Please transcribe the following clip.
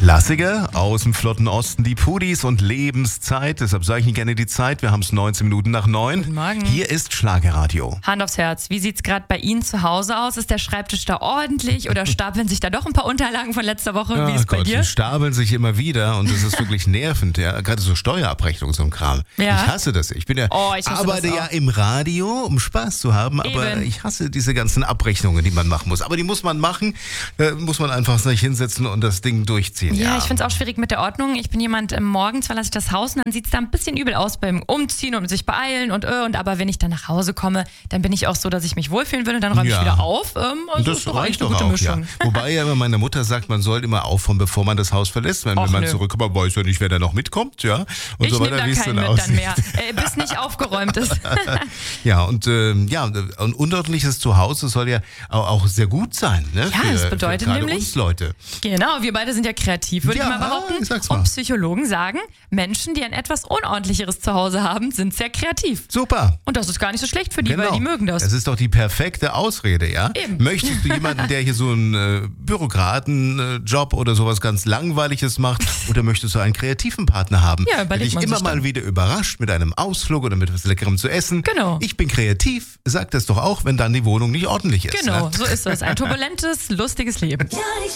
Klassiker aus dem flotten Osten, die Pudis und Lebenszeit. Deshalb sage ich Ihnen gerne die Zeit. Wir haben es 19 Minuten nach 9. Guten Morgen. Hier ist Schlagerradio. Hand aufs Herz, wie sieht's gerade bei Ihnen zu Hause aus? Ist der Schreibtisch da ordentlich oder stapeln sich da doch ein paar Unterlagen von letzter Woche? Wie ist bei dir? Die stapeln sich immer wieder und das ist wirklich nervend. Ja? Gerade so Steuerabrechnung, so ein Kram. Ja. Ich hasse das. Ich arbeite ja im Radio, um Spaß zu haben, aber Eben. ich hasse diese ganzen Abrechnungen, die man machen muss. Aber die muss man machen, muss man einfach sich hinsetzen und das Ding durchziehen. Ja, ich finde es auch schwierig mit der Ordnung. Ich bin jemand, morgens verlasse ich das Haus und dann sieht es da ein bisschen übel aus beim Umziehen und sich beeilen und aber wenn ich dann nach Hause komme, dann bin ich auch so, dass ich mich wohlfühlen will und dann räume ich wieder auf. Also das ist doch reicht eigentlich doch eine gute auch, Mischung. ja. Wobei ja immer meine Mutter sagt, man soll immer aufräumen, bevor man das Haus verlässt. Wenn man zurückkommt, man weiß ja nicht, wer da noch mitkommt. Ja? Und Ich so nehme weiter, da wie es keinen dann mit dann aussieht. mehr, bis nicht aufgeräumt ist. Ja, und ein unordentliches Zuhause soll ja auch sehr gut sein. Ne? Ja, das bedeutet für gerade nämlich- uns Leute. Genau, wir beide sind ja kreativ, würde ich mal behaupten. sag's mal. Und Psychologen sagen, Menschen, die ein etwas unordentlicheres Zuhause haben, sind sehr kreativ. Super. Und das ist gar nicht so schlecht für die, weil die mögen das. Das ist doch die perfekte Ausrede, ja? Eben. Möchtest du jemanden, der hier so einen Bürokratenjob oder sowas ganz Langweiliges macht, oder möchtest du einen kreativen Partner haben, Ja, der überlegt dich man immer sich mal dann. wieder überrascht mit einem Ausflug oder mit was Leckerem zu essen? Genau. Ich bin kreativ, sag das doch auch, wenn dann die Wohnung nicht ordentlich ist. Genau, Ne? so ist es. Ein turbulentes, lustiges Leben. Ja, ich